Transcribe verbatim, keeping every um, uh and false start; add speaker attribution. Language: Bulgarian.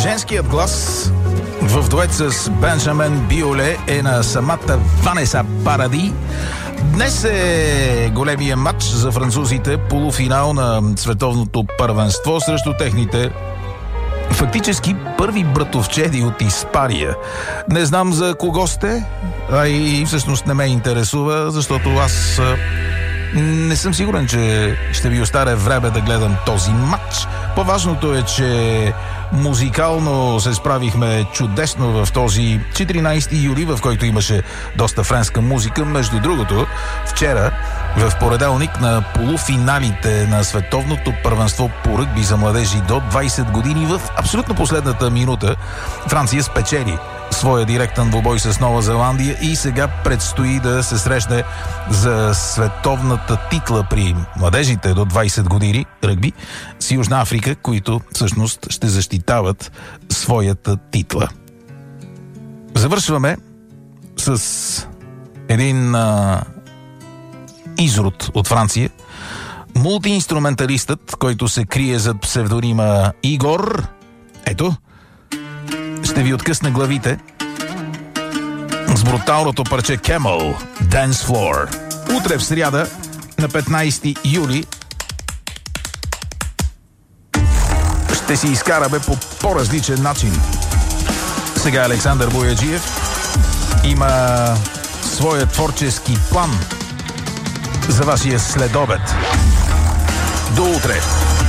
Speaker 1: Женският глас в дует с Бенджамен Биоле е на самата Ванеса Паради. Днес е големия матч за французите, полуфинал на световното първенство срещу техните фактически първи братовчеди от Испания. Не знам за кого сте, а и всъщност не ме интересува, защото аз не съм сигурен, че ще ви остане време да гледам този матч. По-важното е, че музикално се справихме чудесно в този четиринайсети юли, в който имаше доста френска музика. Между другото, вчера, в понеделник, на полуфиналите на световното първенство по ръгби за младежи до двайсет години, в абсолютно последната минута Франция спечели своя директен двубой с Нова Зеландия и сега предстои да се срещне за световната титла при младежите до двайсет години ръгби с Южна Африка, които всъщност ще защитават своята титла. Завършваме с един а, изрод от Франция. Мултиинструменталистът, който се крие зад псевдонима Игор. Ето, ще ви откъсна главите с бруталното парче Camel Dance Floor. Утре в сряда на петнайсети юли ще си изкараме по по-различен начин. Сега Александър Бояджиев има своя творчески план за вашия следобед. До утре!